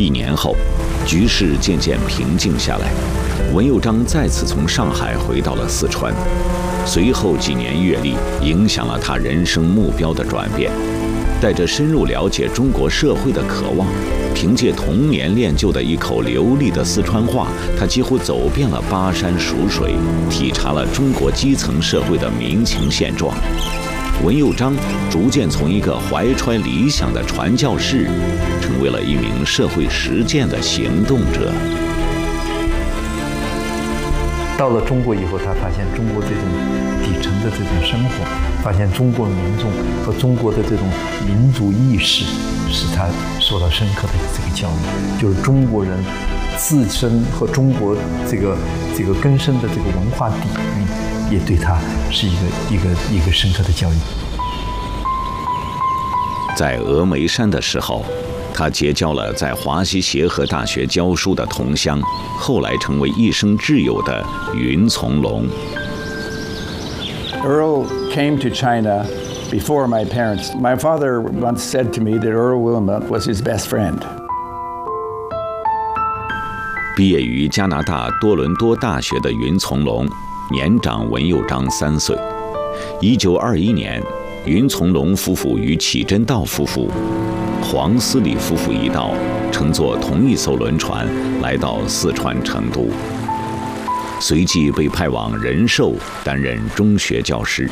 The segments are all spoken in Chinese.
1年后，局势渐渐平静下来，文佑章再次从上海回到了四川。随后几年阅历影响了他人生目标的转变，带着深入了解中国社会的渴望，凭借童年练就的一口流利的四川话，他几乎走遍了巴山蜀水，体察了中国基层社会的民情现状。文佑章逐渐从一个怀揣理想的传教士，成为了一名社会实践的行动者。 到了中国以后，他发现中国这种底层的这种生活，发现中国民众和中国的这种民族意识，使他受到深刻的这个教育，就是中国人自身和中国这个根深的这个文化底蕴，也对他是一个深刻的教育。 在峨眉山的时候，他结交了在华西协和大学教书的同乡，后来成为一生挚友的云从龙。 Earl came to China before my parents. My father once said to me that Earl Wilmot was his best friend. 毕业于加拿大多伦多大学的云从龙，年长文佑章3岁。1921年，云从龙夫妇与启真道夫妇、黄思礼夫妇一道，乘坐同一艘轮船来到四川成都，随即被派往仁寿担任中学教师。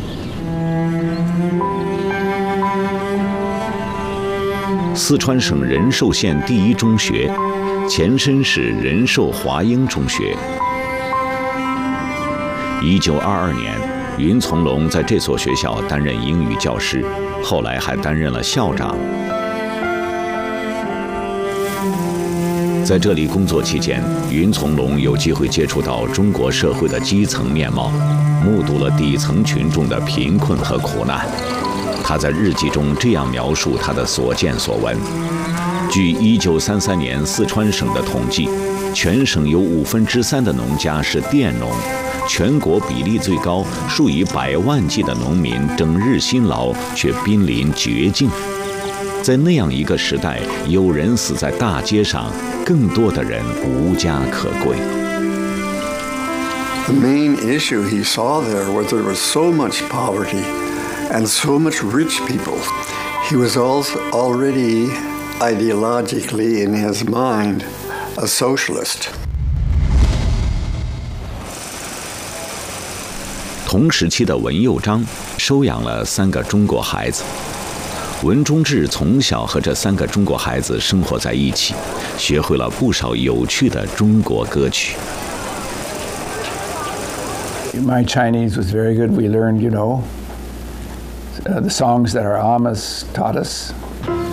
四川省仁寿县第一中学，前身是仁寿华英中学。1922年，云从龙在这所学校担任英语教师，后来还担任了校长。在这里工作期间，云从龙有机会接触到中国社会的基层面貌，目睹了底层群众的贫困和苦难。他在日记中这样描述他的所见所闻：据1933年四川省的统计，全省有3%的农家是佃农，全国比例最高，数以百万计的农民整日辛劳，却濒临绝境。在那样一个时代，有人死在大街上，更多的人无家可归。 The main issue he saw there was so much poverty and so much rich people. He was also already ideologically in his mind a socialist. 同时期的文佑章收养了3个中国孩子。文中志从小和这3个中国孩子生活在一起，学会了不少有趣的中国歌曲。 My Chinese was very good. We learned, the songs that our amas taught us.